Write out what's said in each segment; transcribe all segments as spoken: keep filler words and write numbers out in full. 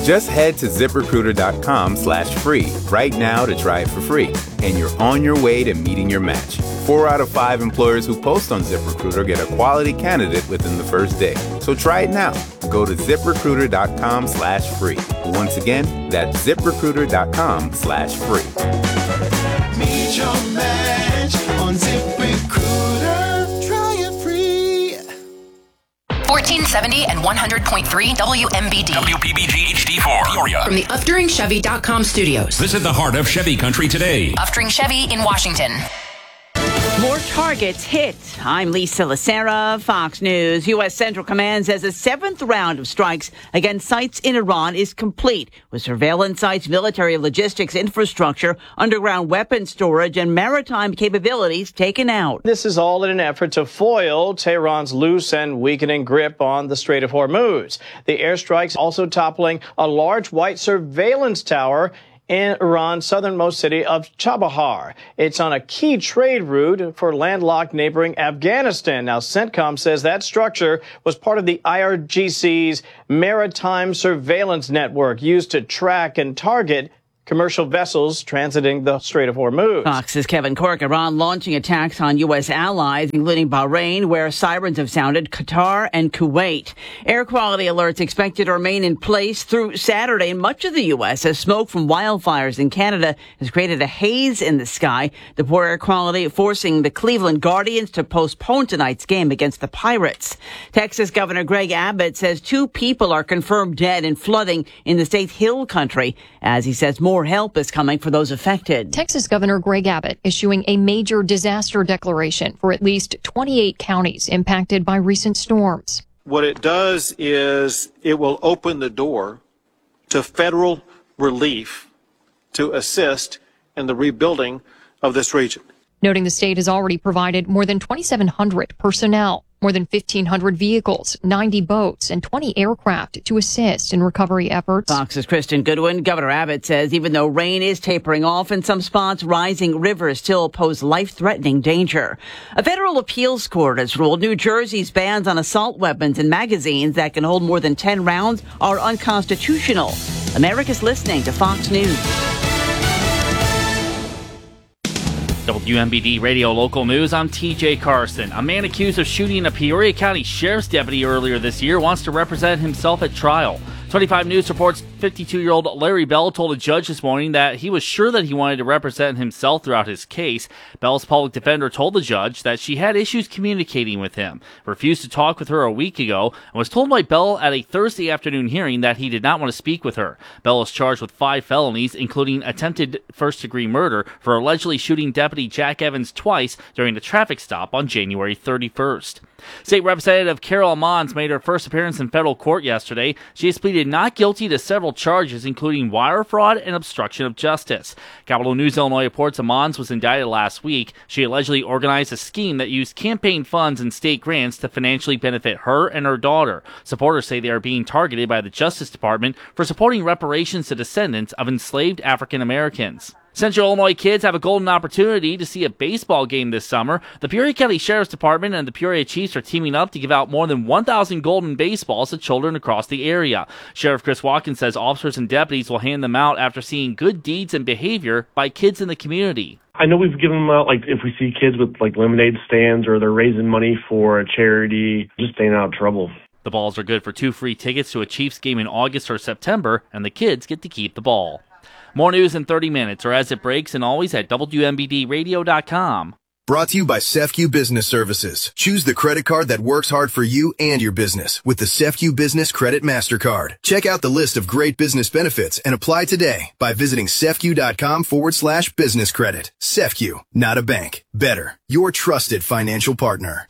Just head to ZipRecruiter.com slash free right now to try it for free, and you're on your way to meeting your match. Four out of five employers who post on ZipRecruiter get a quality candidate within the first day. So try it now. Go to ZipRecruiter.com slash free. Once again, that's ZipRecruiter.com slash free. Meet your match on ZipRecruiter. Try it free. fourteen seventy and one hundred point three W M B D. W P B G H D four, Peoria. From the Uftering Chevy dot com studios. Visit the heart of Chevy country today. Uftering Chevy in Washington. More targets hit. I'm Lisa Lacera, Fox News. U S. Central Command says a seventh round of strikes against sites in Iran is complete, with surveillance sites, military logistics infrastructure, underground weapons storage, and maritime capabilities taken out. This is all in an effort to foil Tehran's loose and weakening grip on the Strait of Hormuz. The airstrikes also toppling a large white surveillance tower in Iran's southernmost city of Chabahar. It's on a key trade route for landlocked neighboring Afghanistan. Now, CENTCOM says that structure was part of the I R G C's maritime surveillance network used to track and target commercial vessels transiting the Strait of Hormuz. Fox's Kevin Cork. Iran launching attacks on U S allies, including Bahrain, where sirens have sounded, Qatar, and Kuwait. Air quality alerts expected to remain in place through Saturday in much of the U S as smoke from wildfires in Canada has created a haze in the sky. The poor air quality forcing the Cleveland Guardians to postpone tonight's game against the Pirates. Texas Governor Greg Abbott says two people are confirmed dead in flooding in the state's hill country, as he says more help is coming for those affected. Texas Governor Greg Abbott issuing a major disaster declaration for at least twenty-eight counties impacted by recent storms. What it does is it will open the door to federal relief to assist in the rebuilding of this region. Noting the state has already provided more than twenty-seven hundred personnel, more than fifteen hundred vehicles, ninety boats, and twenty aircraft to assist in recovery efforts. Fox's Kristen Goodwin. Governor Abbott says even though rain is tapering off in some spots, rising rivers still pose life-threatening danger. A federal appeals court has ruled New Jersey's bans on assault weapons and magazines that can hold more than ten rounds are unconstitutional. America's listening to Fox News. W M B D Radio Local News, I'm T J Carson. A man accused of shooting a Peoria County Sheriff's deputy earlier this year wants to represent himself at trial. twenty-five News reports fifty-two-year-old Larry Bell told a judge this morning that he was sure that he wanted to represent himself throughout his case. Bell's public defender told the judge that she had issues communicating with him, refused to talk with her a week ago, and was told by Bell at a Thursday afternoon hearing that he did not want to speak with her. Bell is charged with five felonies, including attempted first-degree murder for allegedly shooting Deputy Jack Evans twice during a traffic stop on January thirty-first. State Representative Carol Mons made her first appearance in federal court yesterday. She has pleaded not guilty to several charges, including wire fraud and obstruction of justice. Capital News Illinois reports that Mons was indicted last week. She allegedly organized a scheme that used campaign funds and state grants to financially benefit her and her daughter. Supporters say they are being targeted by the Justice Department for supporting reparations to descendants of enslaved African Americans. Central Illinois kids have a golden opportunity to see a baseball game this summer. The Peoria County Sheriff's Department and the Peoria Chiefs are teaming up to give out more than one thousand golden baseballs to children across the area. Sheriff Chris Watkins says officers and deputies will hand them out after seeing good deeds and behavior by kids in the community. I know we've given them out, like, if we see kids with, like, lemonade stands or they're raising money for a charity, just staying out of trouble. The balls are good for two free tickets to a Chiefs game in August or September, and the kids get to keep the ball. More news in thirty minutes or as it breaks, and always at W M B D radio dot com. Brought to you by SEFCU Business Services. Choose the credit card that works hard for you and your business with the SEFCU Business Credit MasterCard. Check out the list of great business benefits and apply today by visiting SEFCU.com forward slash business credit. SEFCU, not a bank. Better, your trusted financial partner.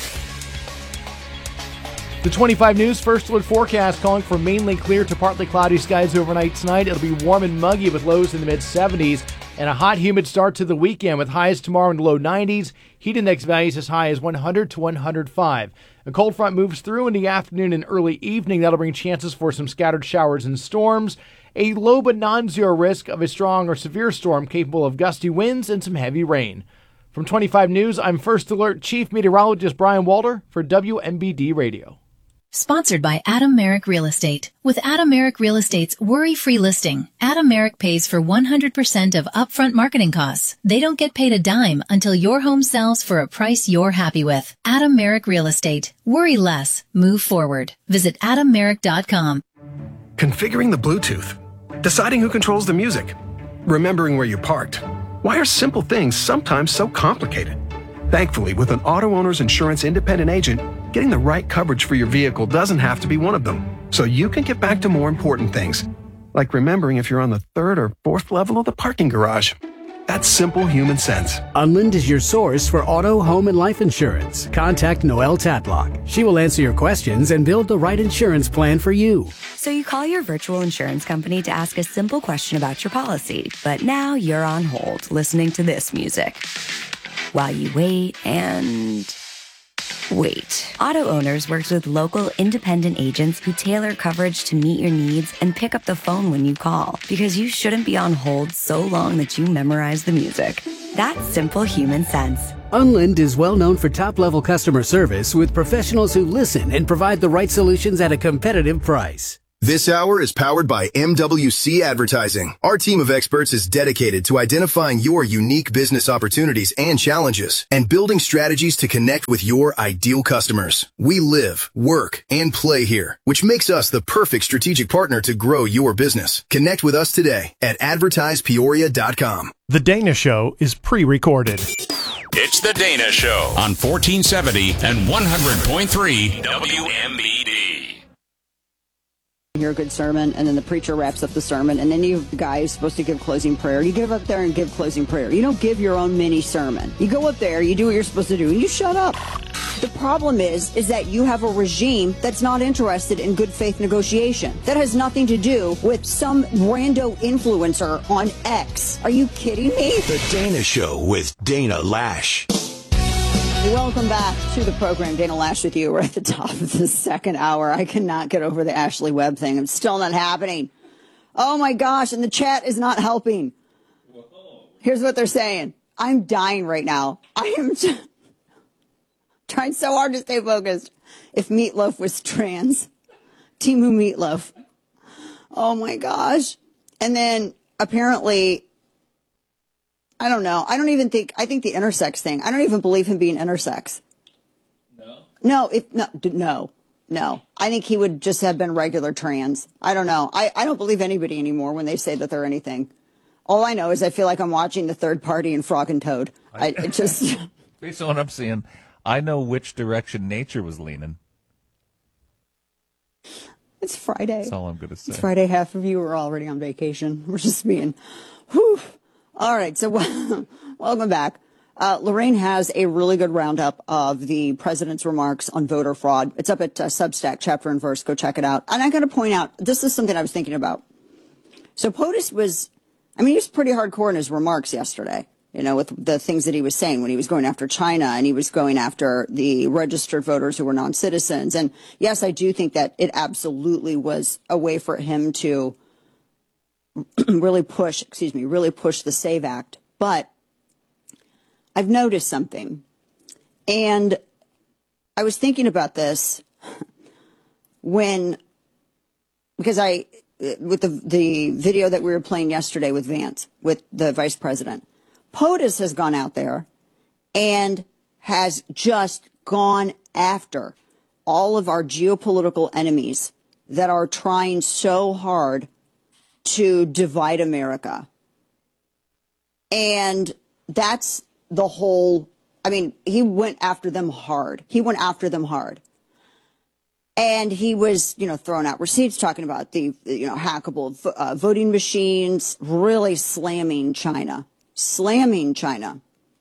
The twenty-five News First Alert forecast calling for mainly clear to partly cloudy skies overnight tonight. It'll be warm and muggy with lows in the mid seventies and a hot, humid start to the weekend with highs tomorrow in the low nineties. Heat index values as high as one hundred to one hundred five. A cold front moves through in the afternoon and early evening. That'll bring chances for some scattered showers and storms. A low but non-zero risk of a strong or severe storm capable of gusty winds and some heavy rain. From twenty-five News, I'm First Alert Chief Meteorologist Brian Walter for W M B D Radio. Sponsored by Adam Merrick Real Estate. With Adam Merrick Real Estate's worry-free listing, Adam Merrick pays for one hundred percent of upfront marketing costs. They don't get paid a dime until your home sells for a price you're happy with. Adam Merrick Real Estate. Worry less. Move forward. Visit adam merrick dot com. Configuring the Bluetooth. Deciding who controls the music. Remembering where you parked. Why are simple things sometimes so complicated? Thankfully, with an auto owner's insurance independent agent, getting the right coverage for your vehicle doesn't have to be one of them. So you can get back to more important things, like remembering if you're on the third or fourth level of the parking garage. That's simple human sense. Unlind is your source for auto, home, and life insurance. Contact Noelle Tatlock. She will answer your questions and build the right insurance plan for you. So you call your virtual insurance company to ask a simple question about your policy, but now you're on hold listening to this music. While you wait and wait. Auto Owners works with local independent agents who tailor coverage to meet your needs and pick up the phone when you call, because you shouldn't be on hold so long that you memorize the music. That's simple human sense. Unlind is well known for top-level customer service with professionals who listen and provide the right solutions at a competitive price. This hour is powered by M W C Advertising. Our team of experts is dedicated to identifying your unique business opportunities and challenges and building strategies to connect with your ideal customers. We live, work, and play here, which makes us the perfect strategic partner to grow your business. Connect with us today at advertise peoria dot com. The Dana Show is pre-recorded. It's The Dana Show on fourteen seventy and one hundred point three W M B D. Hear a good sermon, and then the preacher wraps up the sermon, and then you the guy who's supposed to give closing prayer. You give up there and give closing prayer. You don't give your own mini sermon. You go up there, you do what you're supposed to do, and you shut up. The problem is, is that you have a regime that's not interested in good faith negotiation. That has nothing to do with some rando influencer on X. Are you kidding me? The Dana Show with Dana Lash. Welcome back to the program. Dana Lash with you. We're at the top of the second hour. I cannot get over the Ashley Webb thing. It's still not happening. Oh my gosh. And the chat is not helping. Here's what they're saying. I'm dying right now. I am t- trying so hard to stay focused. If Meatloaf was trans. Timu Meatloaf. Oh my gosh. And then apparently, I don't know. I don't even think, I think the intersex thing, I don't even believe him being intersex. No? No, if, no, no, no. I think he would just have been regular trans. I don't know. I, I don't believe anybody anymore when they say that they're anything. All I know is I feel like I'm watching the third party in Frog and Toad. I, I just. Based on what I'm seeing, I know which direction nature was leaning. It's Friday. That's all I'm going to say. It's Friday. Half of you are already on vacation. We're just being, whew. All right, so welcome back. Uh, Lorraine has a really good roundup of the president's remarks on voter fraud. It's up at uh, Substack, chapter and verse. Go check it out. And I got to point out, this is something I was thinking about. So POTUS was, I mean, he was pretty hardcore in his remarks yesterday, you know, with the things that he was saying when he was going after China and he was going after the registered voters who were non-citizens. And yes, I do think that it absolutely was a way for him to really push, excuse me, really push the SAVE Act. But I've noticed something. And I was thinking about this when, because I, with the, the video that we were playing yesterday with Vance, with the vice president, POTUS has gone out there and has just gone after all of our geopolitical enemies that are trying so hard to divide America. And that's the whole, I mean, he went after them hard. He went after them hard. And he was, you know, throwing out receipts, talking about the, you know, hackable uh, voting machines, really slamming China, slamming China.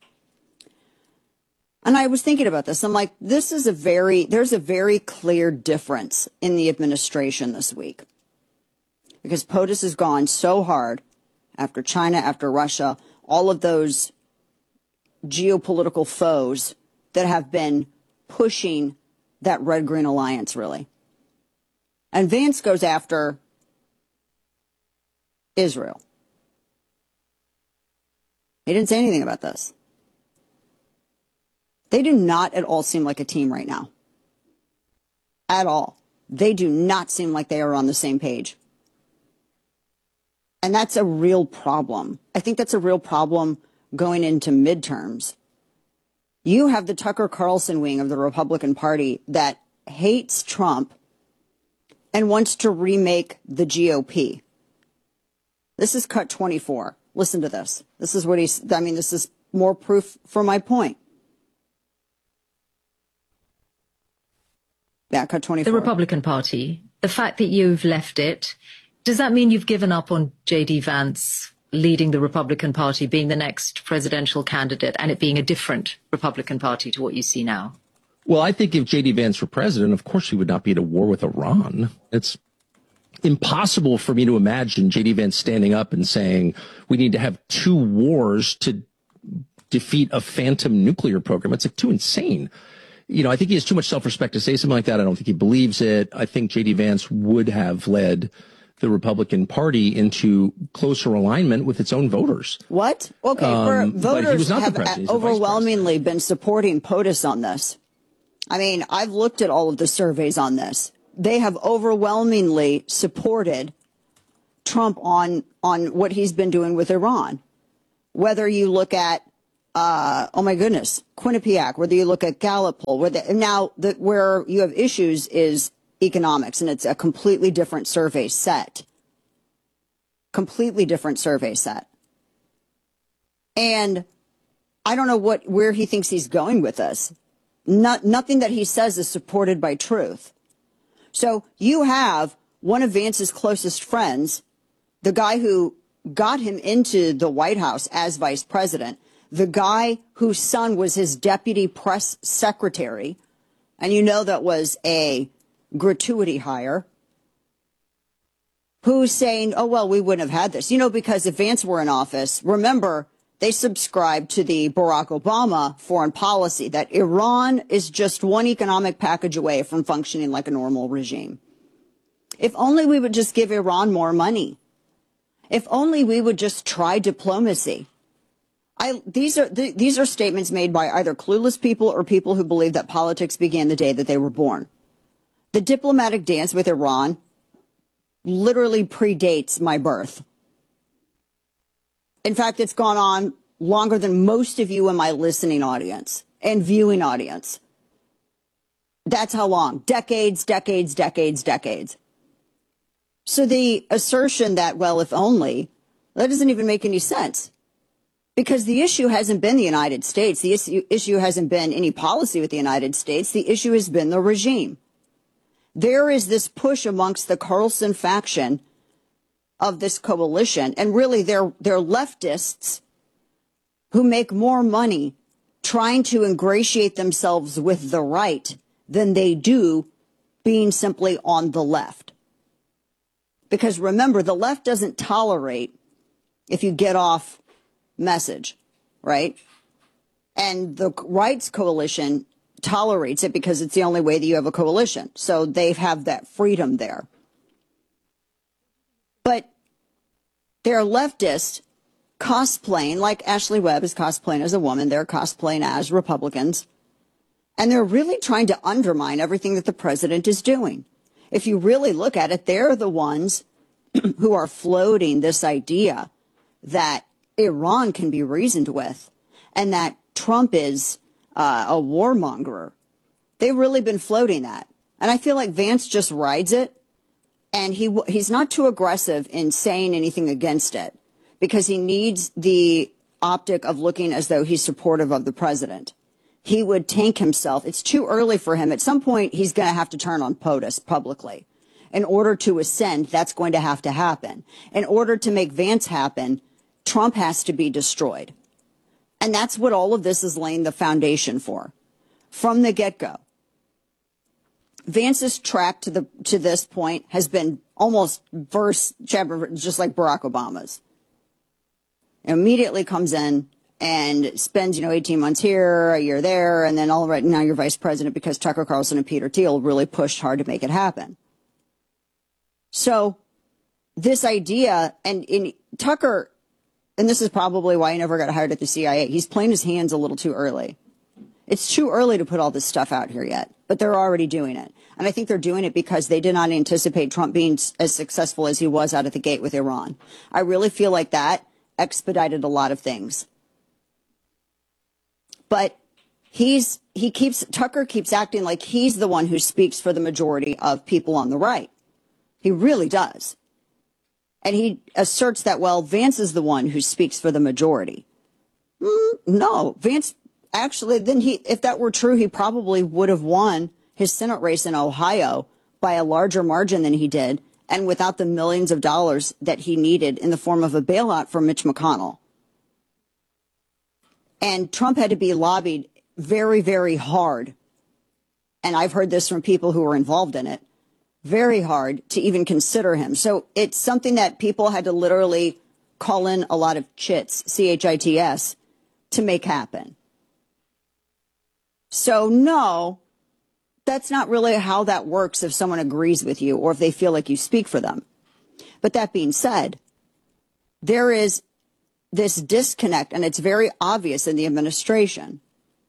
And I was thinking about this. I'm like, this is a very, there's a very clear difference in the administration this week. Because POTUS has gone so hard after China, after Russia, all of those geopolitical foes that have been pushing that red-green alliance, really. And Vance goes after Israel. He didn't say anything about this. They do not at all seem like a team right now. At all. They do not seem like they are on the same page. And that's a real problem. I think that's a real problem going into midterms. You have the Tucker Carlson wing of the Republican Party that hates Trump and wants to remake the G O P. This is cut twenty-four. Listen to this. This is what he's, I mean, this is more proof for my point. Yeah, cut twenty-four. The Republican Party, the fact that you've left it, does that mean you've given up on J D Vance leading the Republican Party, being the next presidential candidate, and it being a different Republican Party to what you see now? Well, I think if J D Vance were president, of course he would not be at a war with Iran. It's impossible for me to imagine J D Vance standing up and saying we need to have two wars to defeat a phantom nuclear program. It's like too insane. You know, I think he has too much self-respect to say something like that. I don't think he believes it. I think J D Vance would have led the Republican Party into closer alignment with its own voters. What? Okay, Um, for but he voters was not the have president. He's the vice overwhelmingly been supporting POTUS on this. I mean, I've looked at all of the surveys on this. They have overwhelmingly supported Trump on on what he's been doing with Iran. Whether you look at, uh, oh my goodness, Quinnipiac, whether you look at Gallup poll, whether, now the, where you have issues is economics, and it's a completely different survey set. Completely different survey set. And I don't know what where he thinks he's going with this. Not, nothing that he says is supported by truth. So you have one of Vance's closest friends, the guy who got him into the White House as vice president, the guy whose son was his deputy press secretary, and you know that was a gratuity hire, who's saying, oh, well, we wouldn't have had this. You know, because if Vance were in office, remember, they subscribed to the Barack Obama foreign policy that Iran is just one economic package away from functioning like a normal regime. If only we would just give Iran more money. If only we would just try diplomacy. I, these are th- these are statements made by either clueless people or people who believe that politics began the day that they were born. The diplomatic dance with Iran literally predates my birth. In fact, it's gone on longer than most of you in my listening audience and viewing audience. That's how long. Decades, decades, decades, decades. So the assertion that, well, if only, that doesn't even make any sense. Because the issue hasn't been the United States. The issue, issue hasn't been any policy with the United States. The issue has been the regime. There is this push amongst the Carlson faction of this coalition, and really they're, they're leftists who make more money trying to ingratiate themselves with the right than they do being simply on the left. Because remember, the left doesn't tolerate if you get off message, right? And the right's coalition tolerates it because it's the only way that you have a coalition. So they have that freedom there. But they're leftists cosplaying, like Ashley Webb is cosplaying as a woman. They're cosplaying as Republicans. And they're really trying to undermine everything that the president is doing. If you really look at it, they're the ones who are floating this idea that Iran can be reasoned with and that Trump is uh, a warmonger. They've really been floating that. And I feel like Vance just rides it. And he he's not too aggressive in saying anything against it because he needs the optic of looking as though he's supportive of the president. He would tank himself. It's too early for him. At some point, he's going to have to turn on POTUS publicly. In order to ascend, that's going to have to happen. In order to make Vance happen, Trump has to be destroyed. And that's what all of this is laying the foundation for from the get-go. Vance's track to the to this point has been almost verse chapter, just like Barack Obama's. Immediately comes in and spends, you know, eighteen months here, a year there, and then all right, now you're vice president because Tucker Carlson and Peter Thiel really pushed hard to make it happen. So this idea, and in Tucker, and this is probably why he never got hired at the C I A, he's playing his hands a little too early. It's too early to put all this stuff out here yet, but they're already doing it. And I think they're doing it because they did not anticipate Trump being as successful as he was out of the gate with Iran. I really feel like that expedited a lot of things. But he's he keeps Tucker keeps acting like he's the one who speaks for the majority of people on the right. He really does. And he asserts that, well, Vance is the one who speaks for the majority. Mm, no, Vance actually, then he, if that were true, he probably would have won his Senate race in Ohio by a larger margin than he did, and without the millions of dollars that he needed in the form of a bailout from Mitch McConnell. And Trump had to be lobbied very, very hard. And I've heard this from people who were involved in it, very hard to even consider him. So it's something that people had to literally call in a lot of chits, C H I T S, to make happen. So no, that's not really how that works if someone agrees with you or if they feel like you speak for them. But that being said, there is this disconnect, and it's very obvious in the administration.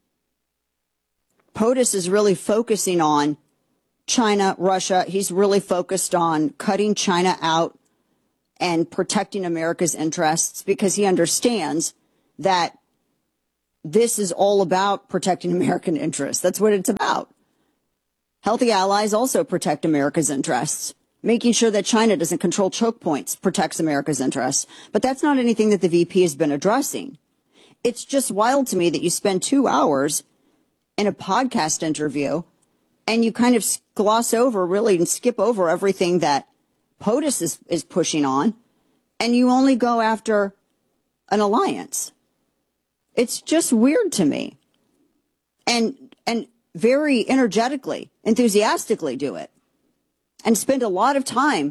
POTUS is really focusing on China, Russia. He's really focused on cutting China out and protecting America's interests because he understands that this is all about protecting American interests. That's what it's about. Healthy allies also protect America's interests. Making sure that China doesn't control choke points protects America's interests. But that's not anything that the V P has been addressing. It's just wild to me that you spend two hours in a podcast interview and you kind of gloss over really and skip over everything that POTUS is, is pushing on, and you only go after an alliance. It's just weird to me. And and very energetically, enthusiastically do it. And spend a lot of time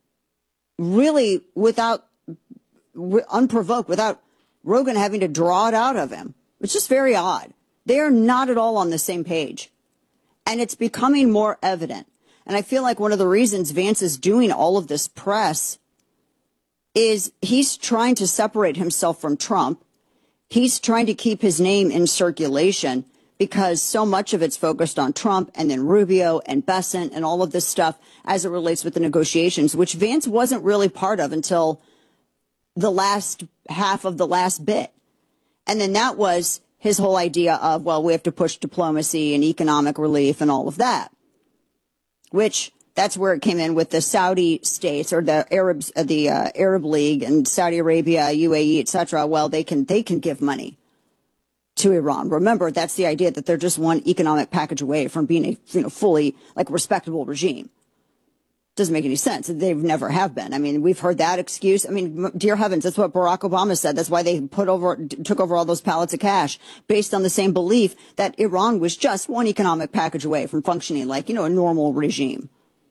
really without, unprovoked, without Rogan having to draw it out of him. It's just very odd. They are not at all on the same page. And it's becoming more evident. And I feel like one of the reasons Vance is doing all of this press is he's trying to separate himself from Trump. He's trying to keep his name in circulation because so much of it's focused on Trump and then Rubio and Bessent and all of this stuff as it relates with the negotiations, which Vance wasn't really part of until the last half of the last bit. And then that was his whole idea of, well, we have to push diplomacy and economic relief and all of that, which that's where it came in with the Saudi states or the Arabs, uh, the uh, Arab League and Saudi Arabia, U A E, et cetera. Well, they can they can give money to Iran. Remember, that's the idea that they're just one economic package away from being a you know fully like respectable regime. Doesn't make any sense. They've never have been. I mean, we've heard that excuse. I mean, dear heavens, that's what Barack Obama said. That's why they put over, took over all those pallets of cash based on the same belief that Iran was just one economic package away from functioning like, you know, a normal regime.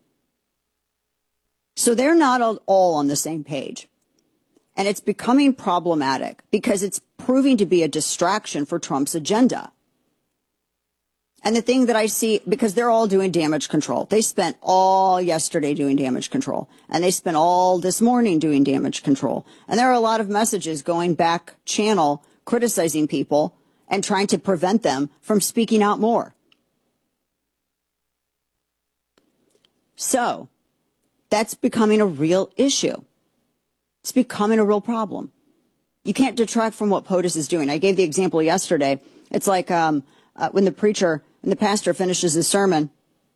So they're not all on the same page. And it's becoming problematic because it's proving to be a distraction for Trump's agenda. And the thing that I see, because they're all doing damage control. They spent all yesterday doing damage control. And they spent all this morning doing damage control. And there are a lot of messages going back channel criticizing people and trying to prevent them from speaking out more. So that's becoming a real issue. It's becoming a real problem. You can't detract from what POTUS is doing. I gave the example yesterday. It's like um, uh, when the preacher and the pastor finishes his sermon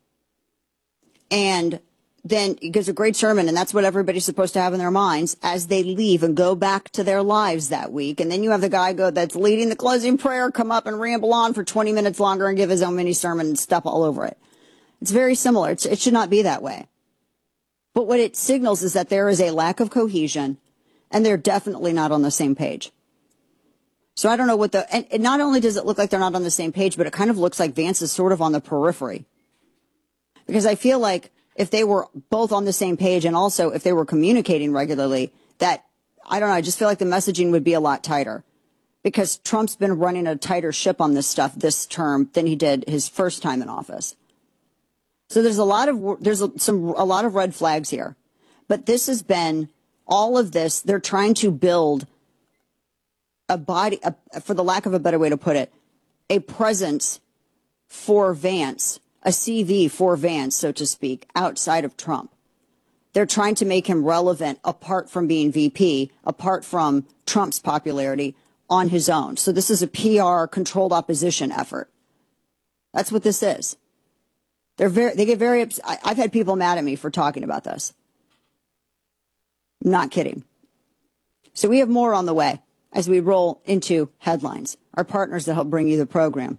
and then he gives a great sermon, and that's what everybody's supposed to have in their minds as they leave and go back to their lives that week. And then you have the guy go that's leading the closing prayer come up and ramble on for twenty minutes longer and give his own mini sermon and stuff all over it. It's very similar. It's, it should not be that way. But what it signals is that there is a lack of cohesion, and they're definitely not on the same page. So I don't know what the, and, and not only does it look like they're not on the same page, but it kind of looks like Vance is sort of on the periphery. Because I feel like if they were both on the same page and also if they were communicating regularly, that, I don't know, I just feel like the messaging would be a lot tighter. Because Trump's been running a tighter ship on this stuff this term than he did his first time in office. So there's a lot of, there's a, some, a lot of red flags here. But this has been, all of this, they're trying to build a body, a, for the lack of a better way to put it, a presence for Vance, a C V for Vance, so to speak, outside of Trump. They're trying to make him relevant apart from being V P, apart from Trump's popularity on his own. So this is a P R controlled opposition effort. That's what this is. They're very, they get very, ups- I, I've had people mad at me for talking about this. Not kidding. So we have more on the way as we roll into headlines, our partners that help bring you the program.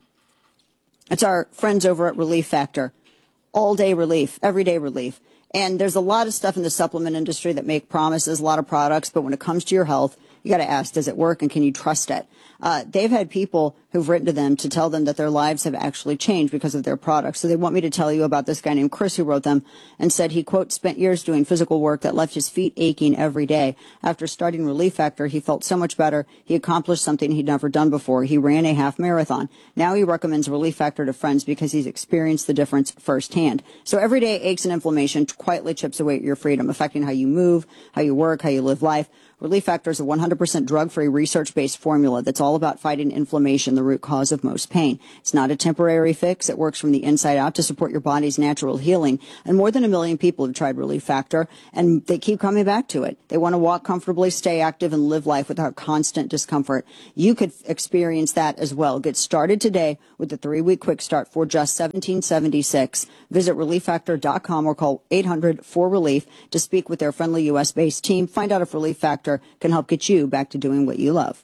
It's our friends over at Relief Factor, all day relief, everyday relief. And there's a lot of stuff in the supplement industry that make promises, a lot of products, but when it comes to your health, you got to ask, does it work and can you trust it? Uh, they've had people who've written to them to tell them that their lives have actually changed because of their products. So they want me to tell you about this guy named Chris who wrote them and said he, quote, spent years doing physical work that left his feet aching every day. After starting Relief Factor, he felt so much better. He accomplished something he'd never done before. He ran a half marathon. Now he recommends Relief Factor to friends because he's experienced the difference firsthand. So everyday aches and inflammation quietly chips away at your freedom, affecting how you move, how you work, how you live life. Relief Factor is a one hundred percent drug-free, research-based formula that's all about fighting inflammation, the root cause of most pain. It's not a temporary fix. It works from the inside out to support your body's natural healing. And more than a million people have tried Relief Factor, and they keep coming back to it. They want to walk comfortably, stay active, and live life without constant discomfort. You could experience that as well. Get started today with the three-week quick start for just one thousand seven hundred seventy-six dollars. Visit relief factor dot com or call eight hundred four relief to speak with their friendly U S-based team. Find out if Relief Factor can help get you back to doing what you love.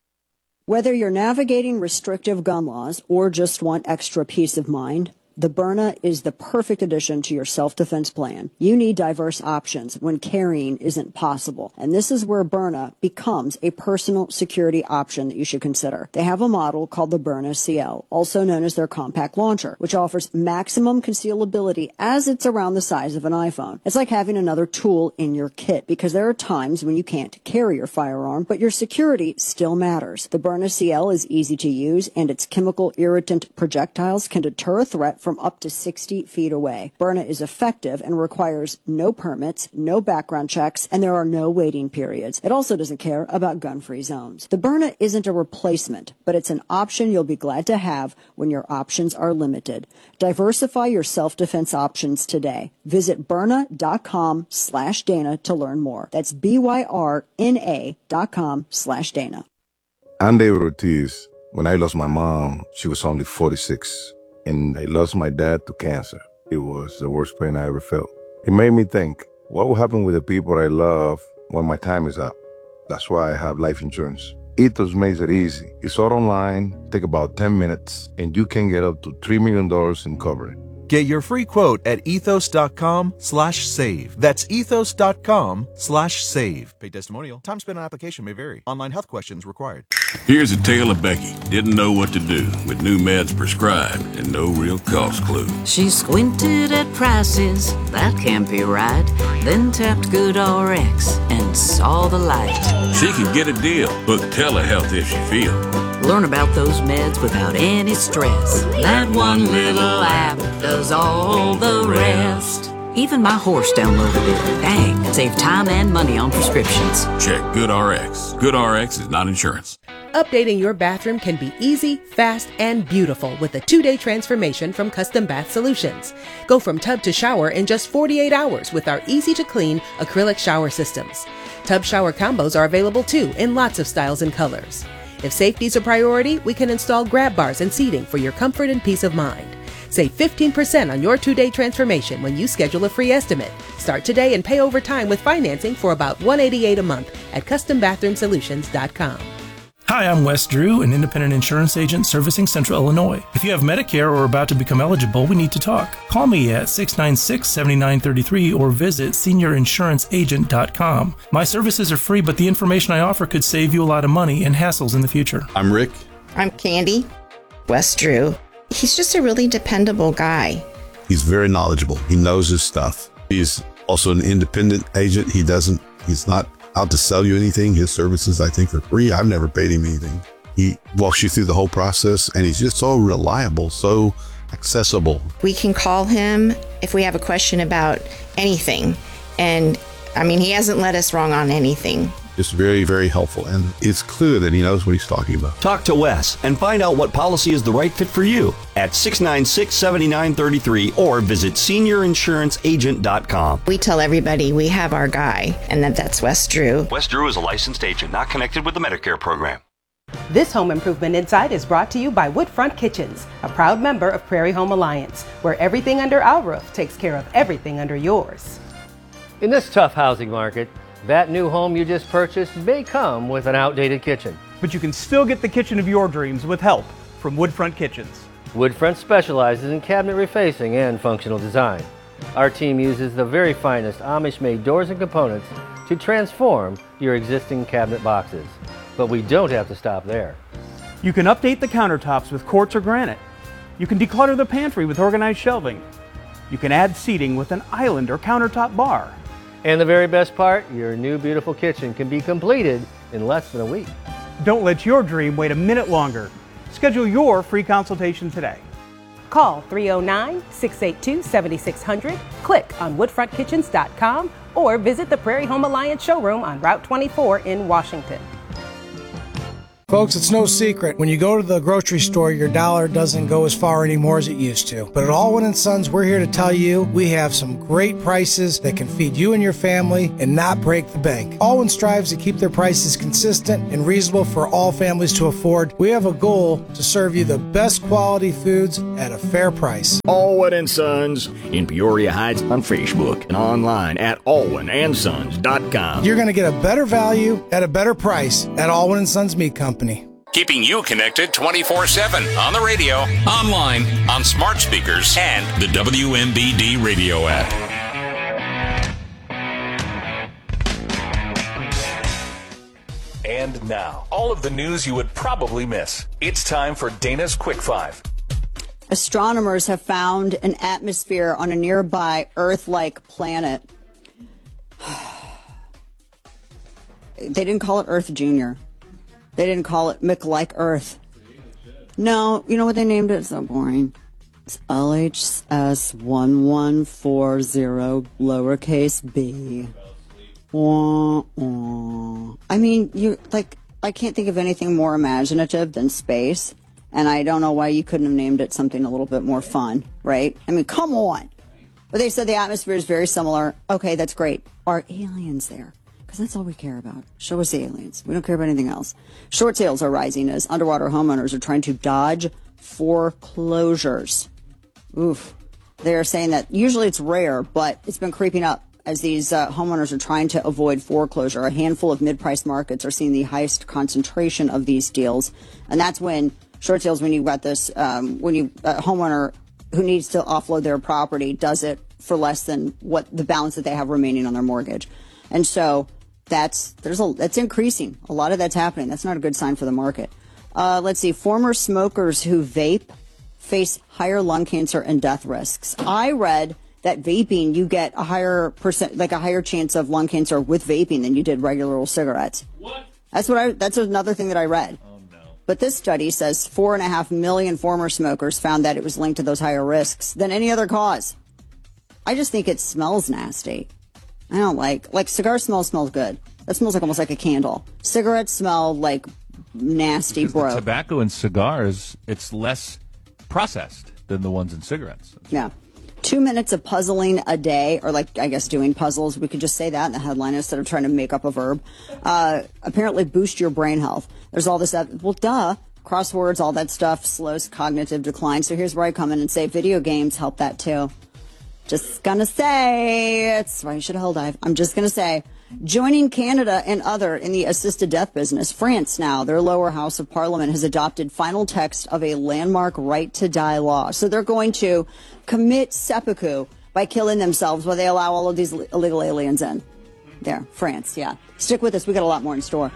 Whether you're navigating restrictive gun laws or just want extra peace of mind, the Byrna is the perfect addition to your self-defense plan. You need diverse options when carrying isn't possible. And this is where Byrna becomes a personal security option that you should consider. They have a model called the Byrna C L, also known as their compact launcher, which offers maximum concealability as it's around the size of an iPhone. It's like having another tool in your kit because there are times when you can't carry your firearm, but your security still matters. The Byrna C L is easy to use, and its chemical irritant projectiles can deter a threat from up to sixty feet away. Byrna is effective and requires no permits, no background checks, and there are no waiting periods. It also doesn't care about gun-free zones. The Byrna isn't a replacement, but it's an option you'll be glad to have when your options are limited. Diversify your self-defense options today. Visit Byrna dot com slash Dana to learn more. That's B Y R N A dot com slash Dana. I'm David Ortiz. When I lost my mom, she was only forty-six. And I lost my dad to cancer. It was the worst pain I ever felt. It made me think, what will happen with the people I love when my time is up? That's why I have life insurance. Ethos makes it easy. It's all online, take about ten minutes, and you can get up to three million dollars in coverage. Get your free quote at ethos dot com slash save. That's ethos dot com slash save. Paid testimonial. Time spent on application may vary. Online health questions required. Here's a tale of Becky. Didn't know what to do with new meds prescribed and no real cost clue. She squinted at prices, that can't be right. Then tapped GoodRx and saw the light. She could get a deal. Book telehealth if she feel. Learn about those meds without any stress. That one little app does all the rest. Even my horse downloaded it. Dang, save time and money on prescriptions. Check GoodRx. GoodRx is not insurance. Updating your bathroom can be easy, fast, and beautiful with a two-day transformation from Custom Bath Solutions. Go from tub to shower in just forty-eight hours with our easy-to-clean acrylic shower systems. Tub shower combos are available too in lots of styles and colors. If safety's a priority, we can install grab bars and seating for your comfort and peace of mind. Save fifteen percent on your two-day transformation when you schedule a free estimate. Start today and pay over time with financing for about one hundred eighty-eight dollars a month at custom bathroom solutions dot com. Hi, I'm Wes Drew, an independent insurance agent servicing Central Illinois. If you have Medicare or are about to become eligible, we need to talk. Call me at six nine six, seven nine three three or visit senior insurance agent dot com. My services are free, but the information I offer could save you a lot of money and hassles in the future. I'm Rick. I'm Candy. Wes Drew. He's just a really dependable guy. He's very knowledgeable. He knows his stuff. He's also an independent agent. He doesn't, he's not out to sell you anything. His services, I think, are free. I've never paid him anything. He walks you through the whole process, and he's just so reliable, so accessible. We can call him if we have a question about anything. And I mean, he hasn't led us wrong on anything. Just very, very helpful. And it's clear that he knows what he's talking about. Talk to Wes and find out what policy is the right fit for you at six nine six, seven nine three three or visit senior insurance agent dot com. We tell everybody we have our guy, and that that's Wes Drew. Wes Drew is a licensed agent, not connected with the Medicare program. This Home Improvement Insight is brought to you by Woodfront Kitchens, a proud member of Prairie Home Alliance, where everything under our roof takes care of everything under yours. In this tough housing market, that new home you just purchased may come with an outdated kitchen. But you can still get the kitchen of your dreams with help from Woodfront Kitchens. Woodfront specializes in cabinet refacing and functional design. Our team uses the very finest Amish-made doors and components to transform your existing cabinet boxes. But we don't have to stop there. You can update the countertops with quartz or granite. You can declutter the pantry with organized shelving. You can add seating with an island or countertop bar. And the very best part, your new beautiful kitchen can be completed in less than a week. Don't let your dream wait a minute longer. Schedule your free consultation today. Call three oh nine, six eight two, seven six zero zero, click on woodfront kitchens dot com, or visit the Prairie Home Alliance showroom on Route twenty-four in Washington. Folks, it's no secret. When you go to the grocery store, your dollar doesn't go as far anymore as it used to. But at Allwyn and Sons, we're here to tell you we have some great prices that can feed you and your family and not break the bank. Allwyn strives to keep their prices consistent and reasonable for all families to afford. We have a goal to serve you the best quality foods at a fair price. Allwyn and Sons in Peoria Heights on Facebook and online at allwyn and sons dot com. You're going to get a better value at a better price at Allwyn and Sons Meat Company. Keeping you connected twenty-four seven on the radio, online, on smart speakers, and the W M B D radio app. And now, all of the news you would probably miss. It's time for Dana's Quick Five. Astronomers have found an atmosphere on a nearby Earth-like planet. They didn't call it Earth Junior. They didn't call it Mick-like Earth. No, you know what they named it? It's so boring. It's L H S one one four zero lowercase b. Wah, wah. I mean, you like, I can't think of anything more imaginative than space, and I don't know why you couldn't have named it something a little bit more fun, right? I mean, come on. But they said the atmosphere is very similar. Okay, that's great. Are aliens there? Because that's all we care about. Show us the aliens. We don't care about anything else. Short sales are rising as underwater homeowners are trying to dodge foreclosures. Oof. They're saying that usually it's rare, but it's been creeping up as these uh, homeowners are trying to avoid foreclosure. A handful of mid-price markets are seeing the highest concentration of these deals. And that's when short sales, when you've got this, um, when you a homeowner who needs to offload their property does it for less than what the balance that they have remaining on their mortgage. And so That's there's a that's increasing. A lot of that's happening. That's not a good sign for the market. Uh, let's see. Former smokers who vape face higher lung cancer and death risks. I read that vaping, you get a higher percent, like a higher chance of lung cancer with vaping than you did regular old cigarettes. What? That's what I. That's another thing that I read. Oh no. But this study says four and a half million former smokers found that it was linked to those higher risks than any other cause. I just think it smells nasty. I don't like, like cigar smell smells good. That smells like almost like a candle. Cigarettes smell like nasty, bro. Tobacco and cigars, it's less processed than the ones in cigarettes. Yeah. Two minutes of puzzling a day, or like, I guess, doing puzzles. We could just say that in the headline instead of trying to make up a verb. Uh, apparently boost your brain health. There's all this, well, duh. Crosswords, all that stuff slows cognitive decline. So here's where I come in and say video games help that too. Just gonna say, it's why you should hell dive. I'm just gonna say, joining Canada and other in the assisted death business, France now, their lower house of parliament has adopted final text of a landmark right to die law. So they're going to commit seppuku by killing themselves while they allow all of these illegal aliens in. There, France, yeah. Stick with us, we got a lot more in store.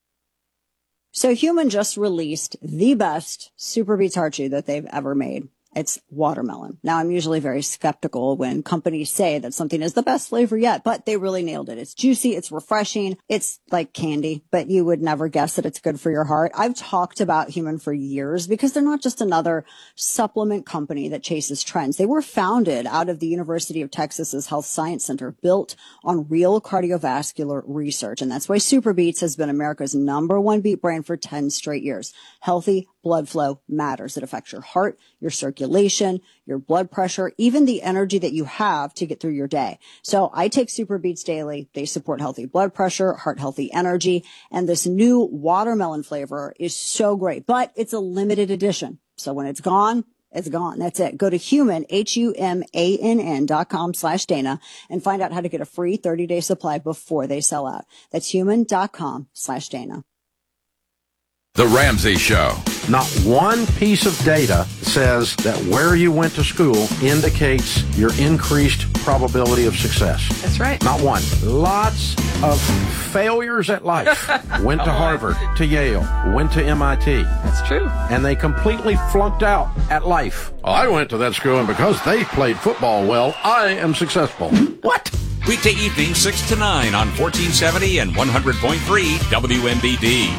So Human just released the best Super Beats heart chew that they've ever made. It's watermelon. Now, I'm usually very skeptical when companies say that something is the best flavor yet, but they really nailed it. It's juicy. It's refreshing. It's like candy, but you would never guess that it's good for your heart. I've talked about Human for years because they're not just another supplement company that chases trends. They were founded out of the University of Texas's Health Science Center, built on real cardiovascular research. And that's why Super Beets has been America's number one beet brand for ten straight years. Healthy blood flow matters. It affects your heart, your circulation, your blood pressure, even the energy that you have to get through your day. So I take Super Beets daily. They support healthy blood pressure, heart healthy energy, and this new watermelon flavor is so great, but it's a limited edition. So when it's gone, it's gone. That's it. Go to human, H U M A N N dot com slash Dana and find out how to get a free thirty day supply before they sell out. That's human dot com slash Dana. The Ramsey Show. Not one piece of data says that where you went to school indicates your increased probability of success. That's right. Not one. Lots of failures at life. Went to Harvard, to Yale, went to M I T. That's true. And they completely flunked out at life. I went to that school, and because they played football well, I am successful. What? Weekday evening, six to nine on fourteen seventy and one hundred point three W M B D.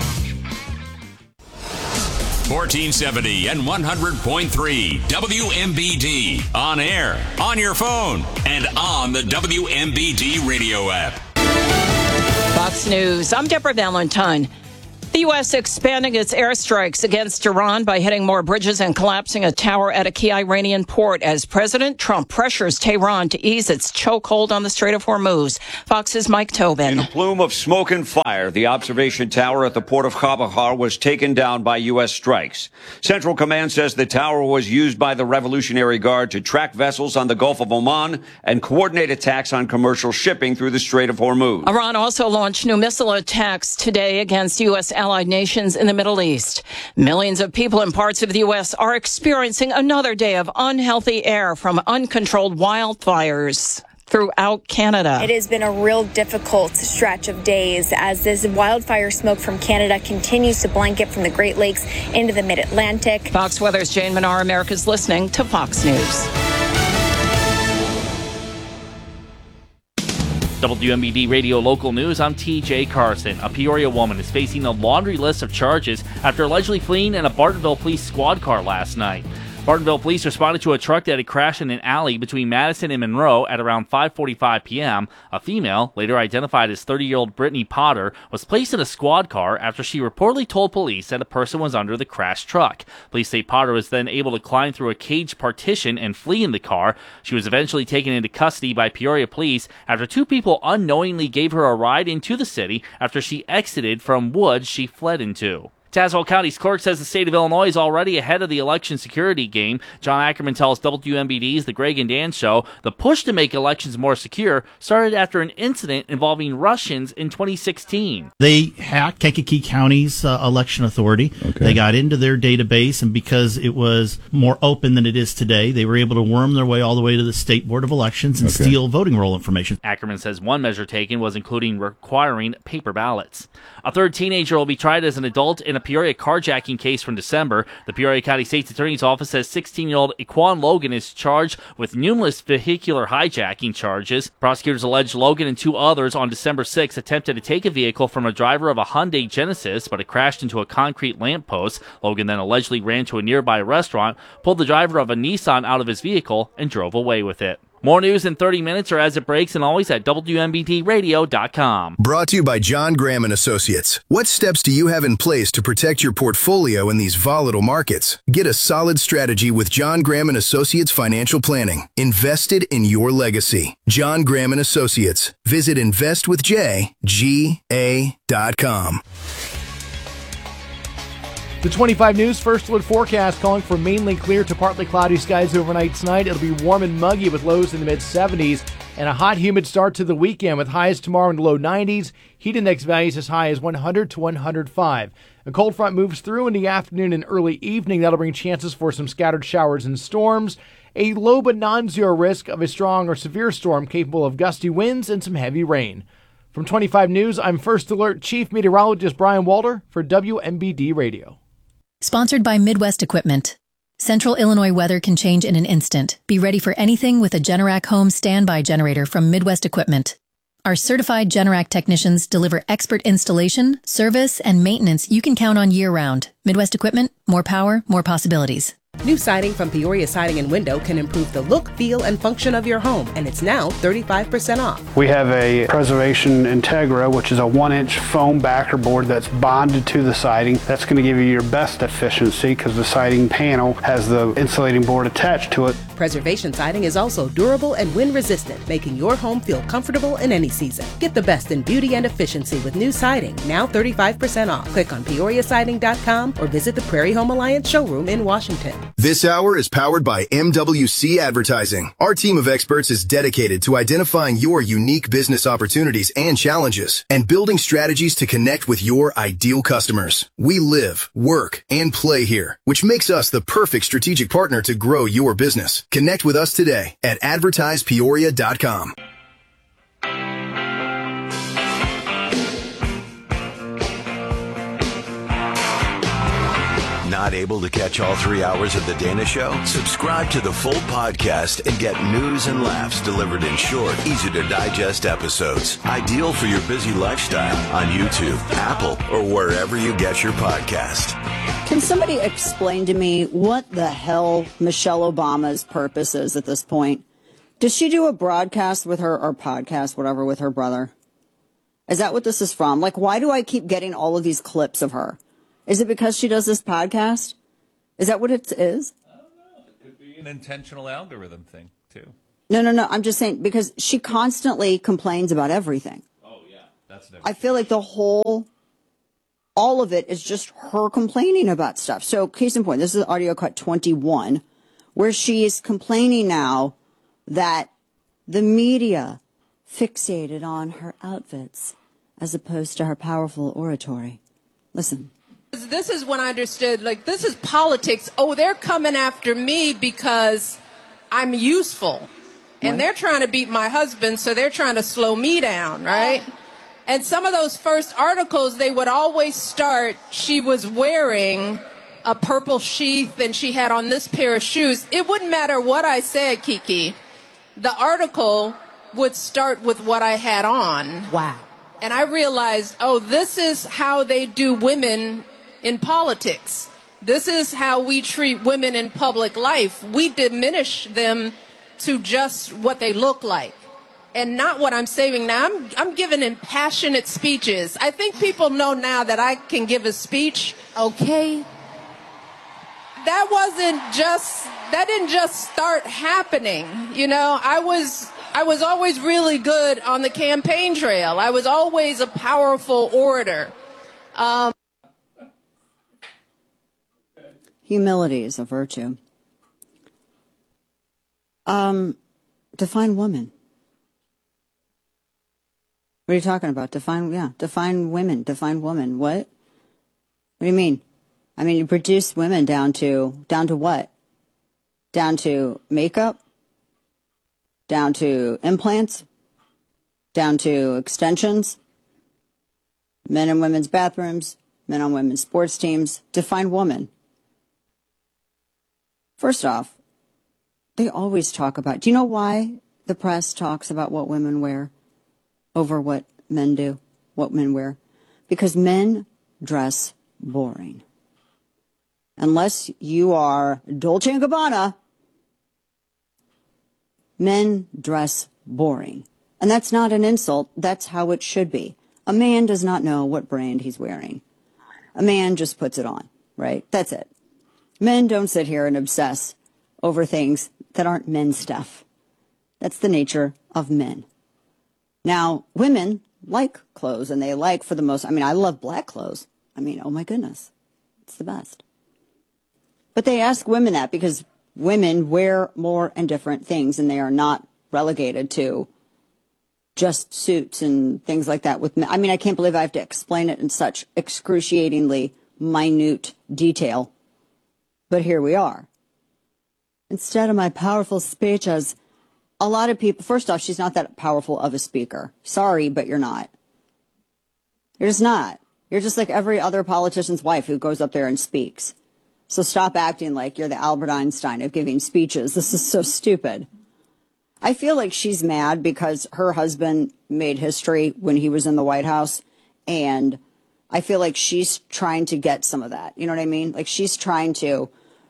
fourteen seventy and one hundred point three W M B D. On air, on your phone, and on the W M B D radio app. Fox News. I'm Deborah Valentine. The U S expanding its airstrikes against Iran by hitting more bridges and collapsing a tower at a key Iranian port as President Trump pressures Tehran to ease its chokehold on the Strait of Hormuz. Fox's Mike Tobin. In a plume of smoke and fire, the observation tower at the port of Chabahar was taken down by U S strikes. Central Command says the tower was used by the Revolutionary Guard to track vessels on the Gulf of Oman and coordinate attacks on commercial shipping through the Strait of Hormuz. Iran also launched new missile attacks today against U S allied nations in the Middle East. Millions of people in parts of the U S are experiencing another day of unhealthy air from uncontrolled wildfires throughout Canada. It has been a real difficult stretch of days as this wildfire smoke from Canada continues to blanket from the Great Lakes into the Mid-Atlantic. Fox Weather's Jane Manar. America's listening to Fox News. W M B D Radio Local News, I'm T J Carson. A Peoria woman is facing a laundry list of charges after allegedly fleeing in a Bartonville police squad car last night. Bartonville police responded to a truck that had crashed in an alley between Madison and Monroe at around five forty-five p.m. A female, later identified as thirty-year-old Brittany Potter, was placed in a squad car after she reportedly told police that a person was under the crashed truck. Police say Potter was then able to climb through a cage partition and flee in the car. She was eventually taken into custody by Peoria police after two people unknowingly gave her a ride into the city after she exited from woods she fled into. Tazewell County's clerk says the state of Illinois is already ahead of the election security game. John Ackerman tells W M B D's The Greg and Dan Show the push to make elections more secure started after an incident involving Russians in twenty sixteen. They hacked Kankakee County's uh, election authority. Okay. They got into their database, and because it was more open than it is today, they were able to worm their way all the way to the State Board of Elections and okay. steal voting roll information. Ackerman says one measure taken was including requiring paper ballots. A third teenager will be tried as an adult in a Peoria carjacking case from December. The Peoria County State's Attorney's Office says sixteen-year-old Equan Logan is charged with numerous vehicular hijacking charges. Prosecutors allege Logan and two others on December sixth attempted to take a vehicle from a driver of a Hyundai Genesis, but it crashed into a concrete lamppost. Logan then allegedly ran to a nearby restaurant, pulled the driver of a Nissan out of his vehicle, and drove away with it. More news in thirty minutes or as it breaks, and always at W M B D radio dot com. Brought to you by John Graham and Associates. What steps do you have in place to protect your portfolio in these volatile markets? Get a solid strategy with John Graham and Associates Financial Planning. Invested in your legacy. John Graham and Associates. Visit invest with j g a dot com. The twenty-five News First Alert forecast calling for mainly clear to partly cloudy skies overnight tonight. It'll be warm and muggy with lows in the mid seventies and a hot, humid start to the weekend with highs tomorrow in the low nineties. Heat index values as high as one hundred to one hundred five. A cold front moves through in the afternoon and early evening. That'll bring chances for some scattered showers and storms. A low but non-zero risk of a strong or severe storm capable of gusty winds and some heavy rain. From twenty-five News, I'm First Alert Chief Meteorologist Brian Walter for W M B D Radio. Sponsored by Midwest Equipment. Central Illinois weather can change in an instant. Be ready for anything with a Generac home standby generator from Midwest Equipment. Our certified Generac technicians deliver expert installation, service, and maintenance you can count on year-round. Midwest Equipment, more power, more possibilities. New siding from Peoria Siding and Window can improve the look, feel, and function of your home, and it's now thirty-five percent off. We have a Preservation Integra, which is a one-inch foam backer board that's bonded to the siding. That's going to give you your best efficiency because the siding panel has the insulating board attached to it. Preservation Siding is also durable and wind-resistant, making your home feel comfortable in any season. Get the best in beauty and efficiency with new siding, now thirty-five percent off. Click on Peoria Siding dot com or visit the Prairie Home Alliance showroom in Washington. This hour is powered by M W C Advertising. Our team of experts is dedicated to identifying your unique business opportunities and challenges and building strategies to connect with your ideal customers. We live, work, and play here, which makes us the perfect strategic partner to grow your business. Connect with us today at advertise peoria dot com. Not able to catch all three hours of The Dana Show? Subscribe to the full podcast and get news and laughs delivered in short, easy-to-digest episodes. Ideal for your busy lifestyle on YouTube, Apple, or wherever you get your podcast. Can somebody explain to me what the hell Michelle Obama's purpose is at this point? Does she do a broadcast with her, or podcast, whatever, with her brother? Is that what this is from? Like, why do I keep getting all of these clips of her? Is it because she does this podcast? Is that what it is? I don't know. It could be an intentional algorithm thing, too. No, no, no. I'm just saying because she constantly complains about everything. Oh, yeah. That's never I feel like the whole, all of it is just her complaining about stuff. So, case in point, this is audio cut twenty-one, where she is complaining now that the media fixated on her outfits as opposed to her powerful oratory. Listen. This is when I understood, like, this is politics. Oh, they're coming after me because I'm useful. And they're trying to beat my husband, so they're trying to slow me down, right? And some of those first articles, they would always start, she was wearing a purple sheath and she had on this pair of shoes. It wouldn't matter what I said, Kiki. The article would start with what I had on. Wow. And I realized, oh, this is how they do women in politics. This is how we treat women in public life. We diminish them to just what they look like and not what I'm saying now. I'm, I'm giving impassionate speeches. I think people know now that I can give a speech, okay? That wasn't just, that didn't just start happening. You know, I was, I was always really good on the campaign trail. I was always a powerful orator. Um, Humility is a virtue. Um, define woman. What are you talking about? Define, yeah, define women, define woman. What? What do you mean? I mean, you reduce women down to, down to what? Down to makeup? Down to implants? Down to extensions? Men and women's bathrooms? Men on women's sports teams? Define woman. First off, they always talk about, do you know why the press talks about what women wear over what men do, what men wear? Because men dress boring. Unless you are Dolce and Gabbana, men dress boring. And that's not an insult. That's how it should be. A man does not know what brand he's wearing. A man just puts it on, right? That's it. Men don't sit here and obsess over things that aren't men's stuff. That's the nature of men. Now, women like clothes, and they like, for the most, I mean, I love black clothes. I mean, oh my goodness, it's the best. But they ask women that because women wear more and different things, and they are not relegated to just suits and things like that with men. I mean, I can't believe I have to explain it in such excruciatingly minute detail. But here we are. Instead of my powerful speech, as a lot of people, first off, she's not that powerful of a speaker. Sorry, but you're not. You're just not. You're just like every other politician's wife who goes up there and speaks. So stop acting like you're the Albert Einstein of giving speeches. This is so stupid. I feel like she's mad because her husband made history when he was in the White House, and I feel like she's trying to get some of that. You know what I mean? Like she's trying to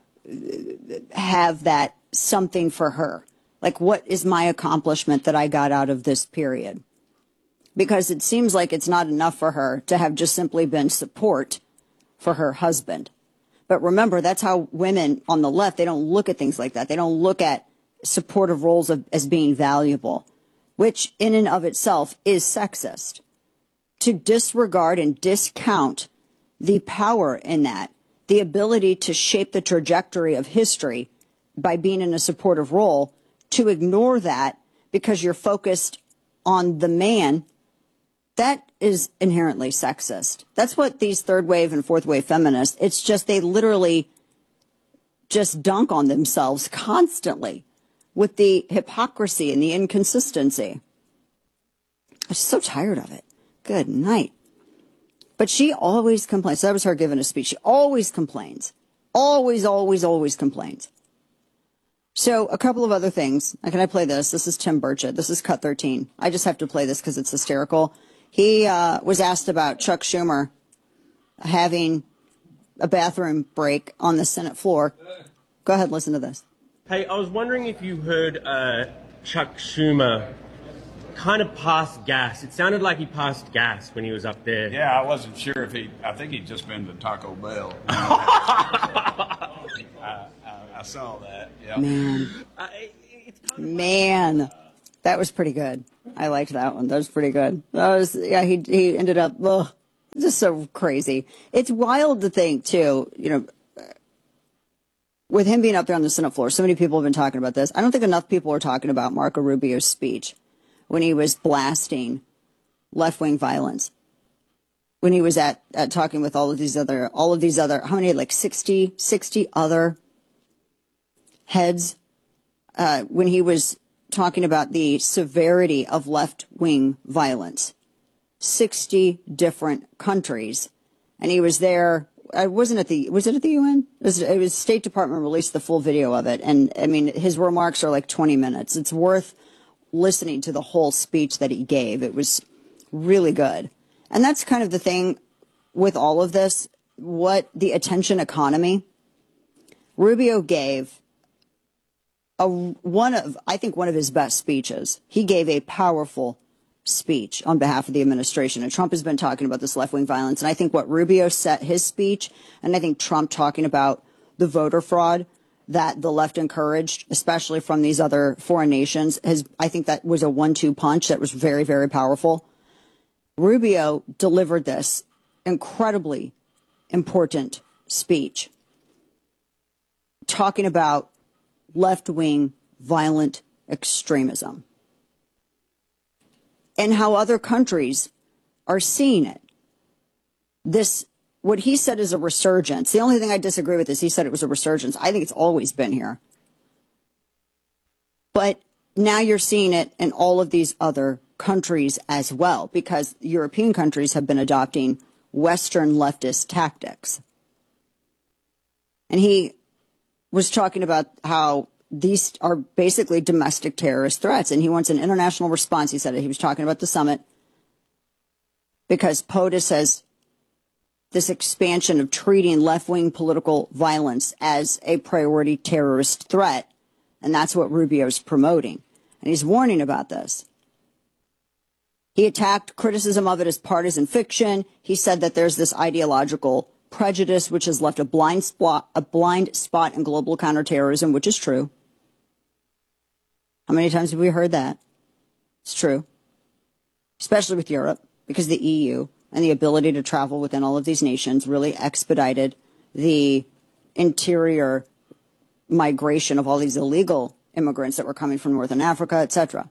have that something for her. Like, what is my accomplishment that I got out of this period? Because it seems like it's not enough for her to have just simply been support for her husband. But remember, that's how women on the left, they don't look at things like that. They don't look at supportive roles of, as being valuable, which in and of itself is sexist. To disregard and discount the power in that, the ability to shape the trajectory of history by being in a supportive role, to ignore that because you're focused on the man, that is inherently sexist. That's what these third wave and fourth wave feminists, it's just they literally just dunk on themselves constantly with the hypocrisy and the inconsistency. I'm so tired of it. Good night. But she always complains. So that was her giving a speech. She always complains. Always, always, always complains. So a couple of other things. Can I play this? This is Tim Burchett. This is cut thirteen. I just have to play this because it's hysterical. He uh, was asked about Chuck Schumer having a bathroom break on the Senate floor. Go ahead, listen to this. Hey, I was wondering if you heard uh, Chuck Schumer kind of passed gas. It sounded like he passed gas when he was up there. Yeah, I wasn't sure if he, I think he'd just been to Taco Bell. I, I, I saw that, yeah. Man. Man. That was pretty good. I liked that one. That was pretty good. That was, yeah, he, he ended up, ugh, just so crazy. It's wild to think, too, you know, with him being up there on the Senate floor, so many people have been talking about this. I don't think enough people are talking about Marco Rubio's speech when he was blasting left-wing violence. When he was at, at talking with all of these other, all of these other, how many, like sixty, sixty other heads, uh, when he was talking about the severity of left-wing violence. sixty different countries. And he was there. I wasn't at the, was it at the U N? It was, it was State Department released the full video of it. And I mean, his remarks are like twenty minutes. It's worth listening to the whole speech that he gave. It was really good. And that's kind of the thing with all of this, what the attention economy. Rubio gave a, one of, I think one of his best speeches. He gave a powerful speech on behalf of the administration. And Trump has been talking about this left-wing violence. And I think what Rubio set his speech, and I think Trump talking about the voter fraud that the left encouraged, especially from these other foreign nations, has, I think that was a one two punch that was very, very powerful. Rubio delivered this incredibly important speech talking about left-wing violent extremism and how other countries are seeing it. This, what he said is a resurgence. The only thing I disagree with is he said it was a resurgence. I think it's always been here. But now you're seeing it in all of these other countries as well, because European countries have been adopting Western leftist tactics. And he was talking about how these are basically domestic terrorist threats, and he wants an international response. He said it. He was talking about the summit because POTUS has this expansion of treating left-wing political violence as a priority terrorist threat, and that's what Rubio's promoting. And he's warning about this. He attacked criticism of it as partisan fiction. He said that there's this ideological prejudice which has left a blind spot, a blind spot in global counterterrorism, which is true. How many times have we heard that? It's true. Especially with Europe, because the E U and the ability to travel within all of these nations really expedited the interior migration of all these illegal immigrants that were coming from Northern Africa, et cetera.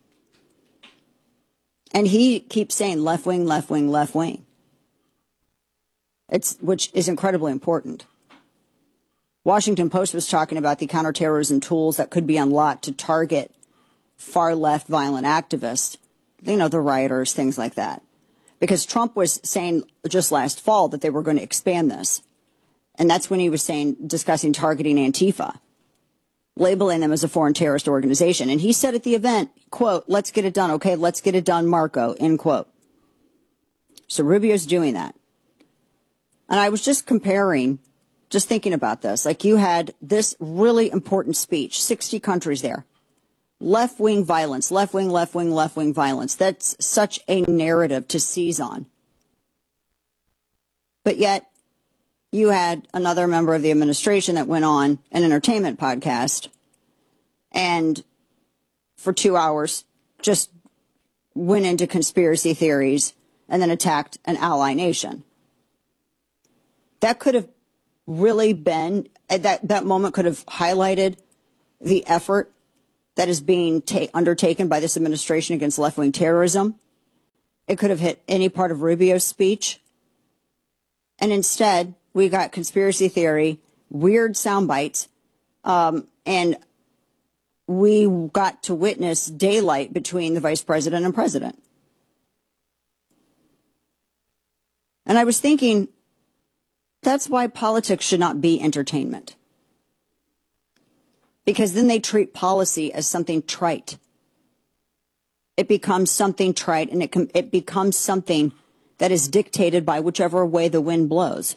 And he keeps saying left wing, left wing, left wing. It's, which is incredibly important. Washington Post was talking about the counterterrorism tools that could be unlocked to target far left violent activists, you know, the rioters, things like that. Because Trump was saying just last fall that they were going to expand this. And that's when he was saying, discussing targeting Antifa, labeling them as a foreign terrorist organization. And he said at the event, quote, let's get it done. Okay, let's get it done, Marco, end quote. So Rubio's doing that. And I was just comparing, just thinking about this, like you had this really important speech, sixty countries there. Left-wing violence, left-wing, left-wing, left-wing violence. That's such a narrative to seize on. But yet, you had another member of the administration that went on an entertainment podcast and for two hours just went into conspiracy theories and then attacked an ally nation. That could have really been, that, that moment could have highlighted the effort that is being ta- undertaken by this administration against left-wing terrorism. It could have hit any part of Rubio's speech. And instead, we got conspiracy theory, weird sound bites, um, and we got to witness daylight between the vice president and president. And I was thinking, that's why politics should not be entertainment. Because then they treat policy as something trite. It becomes something trite, and it, com- it becomes something that is dictated by whichever way the wind blows.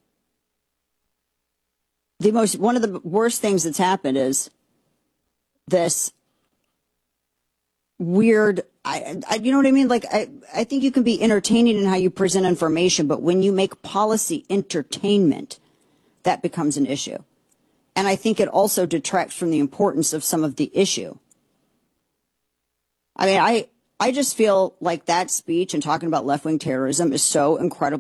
The most, one of the worst things that's happened is this weird, I, I, you know what I mean? Like, I, I think you can be entertaining in how you present information, but when you make policy entertainment, that becomes an issue. And I think it also detracts from the importance of some of the issue. I mean, I, I just feel like that speech and talking about left-wing terrorism is so incredible.